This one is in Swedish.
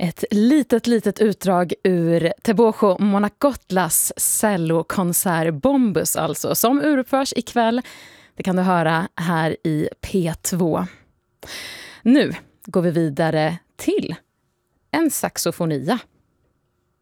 Ett litet utdrag ur Teboho Monacotlas cellokonsert Bombus alltså, som uruppförs ikväll. Det kan du höra här i P2. Nu går vi vidare till en saxofonia.